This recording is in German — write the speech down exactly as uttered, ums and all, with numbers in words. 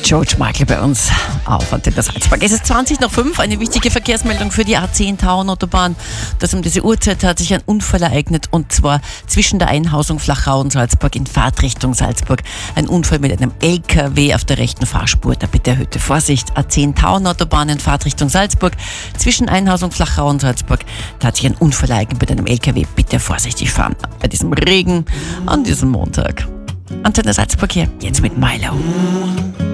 George Michael bei uns auf Antenne Salzburg. Es ist zwanzig nach fünf, eine wichtige Verkehrsmeldung für die A zehn Tauern-Autobahn. Das um diese Uhrzeit hat sich ein Unfall ereignet, und zwar zwischen der Einhausung Flachau und Salzburg in Fahrtrichtung Salzburg. Ein Unfall mit einem L K W auf der rechten Fahrspur. Da bitte erhöhte Vorsicht. A zehn Tauern-Autobahn in Fahrtrichtung Salzburg. Zwischen Einhausung Flachau und Salzburg. Da hat sich ein Unfall ereignet mit einem L K W. Bitte vorsichtig fahren. Bei diesem Regen an diesem Montag. Antenne Salzburg hier, jetzt mit Milo.